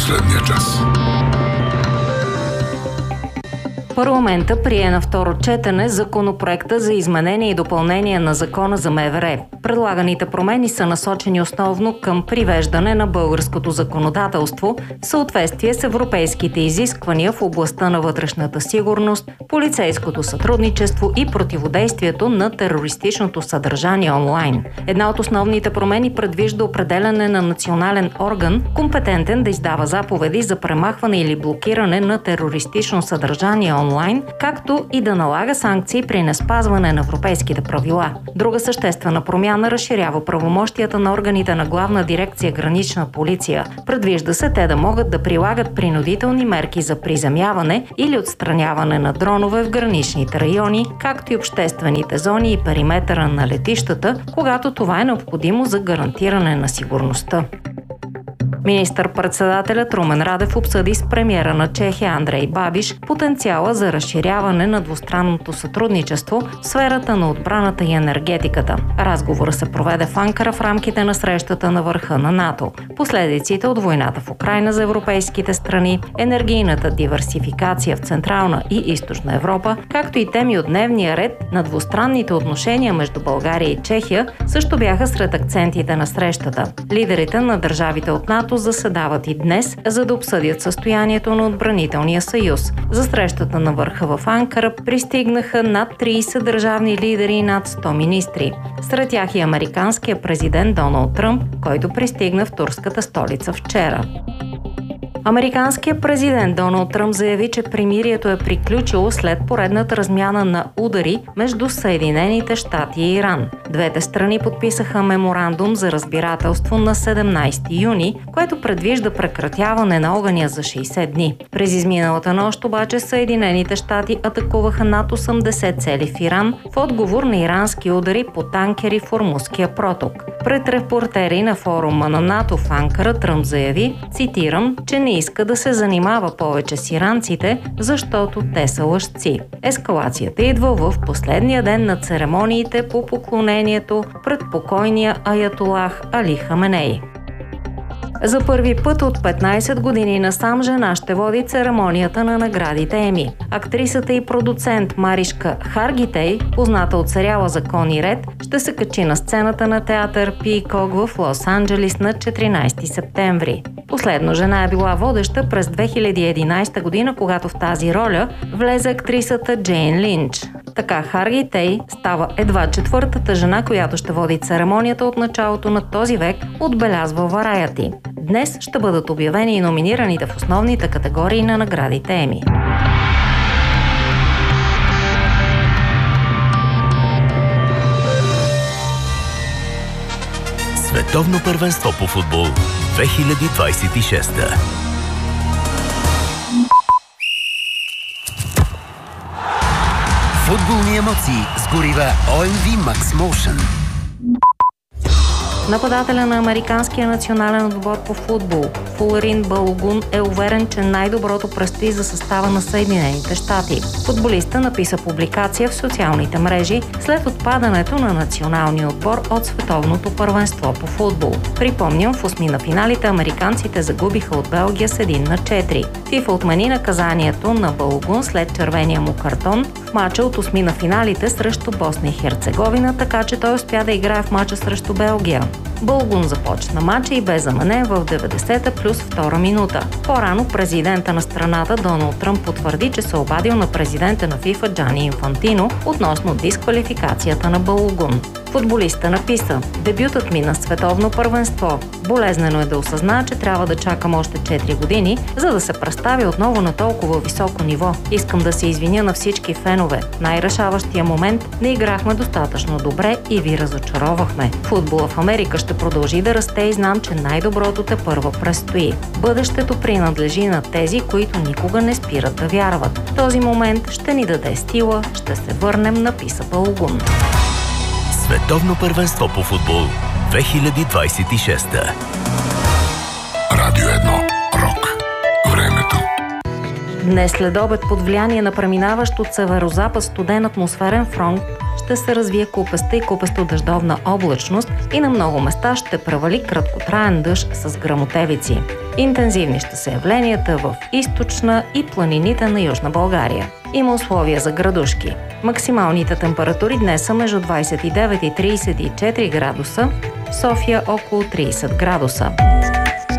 последния час. Парламента прие на второ четене законопроекта за изменение и допълнение на Закона за МВР. Предлаганите промени са насочени основно към привеждане на българското законодателство в съответствие с европейските изисквания в областта на вътрешната сигурност, полицейското сътрудничество и противодействието на терористичното съдържание онлайн. Една от основните промени предвижда определяне на национален орган, компетентен да издава заповеди за премахване или блокиране на терористично съдържание онлайн, както и да налага санкции при неспазване на европейските правила. Друга съществена промяна разширява правомощията на органите на Главна дирекция Гранична полиция. Предвижда се те да могат да прилагат принудителни мерки за приземяване или отстраняване на дронове в граничните райони, както и обществените зони и периметъра на летищата, когато това е необходимо за гарантиране на сигурността. Министър-председателят Румен Радев обсъди с премиера на Чехия Андрей Бабиш потенциала за разширяване на двустранното сътрудничество в сферата на отбраната и енергетиката. Разговорът се проведе в Анкара в рамките на срещата на върха на НАТО. Последиците от войната в Украйна за европейските страни, енергийната диверсификация в Централна и Източна Европа, както и теми от дневния ред на двустранните отношения между България и Чехия също бяха сред акцентите на срещата. Лидерите на държавите от НАТО заседават и днес, за да обсъдят състоянието на отбранителния съюз. За срещата на върха в Анкара пристигнаха над 30 държавни лидери и над 100 министри. Сред тях и американският президент Доналд Тръмп, който пристигна в турската столица вчера. Американският президент Доналд Тръмп заяви, че примирието е приключило след поредната размяна на удари между Съединените щати и Иран. Двете страни подписаха меморандум за разбирателство на 17 юни, което предвижда прекратяване на огъня за 60 дни. През изминалата нощ обаче Съединените щати атакуваха над 80 цели в Иран в отговор на ирански удари по танкери в Ормузския проток. Пред репортери на форума на НАТО в Анкара Тръмп заяви, цитирам, че не иска да се занимава повече с иранците, защото те са лъжци. Ескалацията идва в последния ден на церемониите по поклонението пред покойния аятолах Али Хаменей. За първи път от 15 години насам жена ще води церемонията на наградите Еми. Актрисата и продуцент Маришка Харгитей, позната от сериала Закон и ред, ще се качи на сцената на театър Пийкок в Лос-Анджелис на 14 септември. Последно жена е била водеща през 2011 година, когато в тази роля влезе актрисата Джейн Линч. Така Харгитей става едва четвъртата жена, която ще води церемонията от началото на този век, отбелязва Variety. Днес ще бъдат обявени и номинираните в основните категории на наградите Еми. Световно първенство по футбол 2026. Футболни емоции с горива OMV Max Motion. Нападателя на американския национален отбор по футбол Фулерин Балогун е уверен, че най-доброто предстои за състава на Съединените щати. Футболиста написа публикация в социалните мрежи след отпадането на националния отбор от световното първенство по футбол. Припомням, в осми на финалите американците загубиха от Белгия с 1-4. ФИФА отмени наказанието на Балогун след червения му картон в мача от осми на финалите срещу Босна и Херцеговина, така че той успя да играе в мача срещу Белгия. Балогун започна мача и бе заменен в 90-та плюс втора минута. По-рано президента на страната Доналд Тръмп потвърди, че се обадил на президента на ФИФА Джани Инфантино относно дисквалификацията на Балогун. Футболиста написа: "Дебютът ми на световно първенство. Болезнено е да осъзная, че трябва да чакам още 4 години, за да се представя отново на толкова високо ниво. Искам да се извиня на всички фенове. Най-решаващия момент не играхме достатъчно добре и ви разочаровахме. Футбола в Америка ще продължи да расте и знам, че най-доброто тепърва предстои. Бъдещето принадлежи на тези, които никога не спират да вярват. Този момент ще ни даде сила, ще се върнем", написа Балогун. Световно първенство по футбол 2026. Радио 1. Рок. Времето. Днес след обед под влияние на преминаващ от северозапад студен атмосферен фронт ще се развие купеста и купесто-дъждовна облачност и на много места ще превали краткотраен дъжд с гръмотевици. Интензивни ще са явленията в източна и планините на Южна България. Има условия за градушки. Максималните температури днес са между 29 и 34 градуса, София около 30 градуса.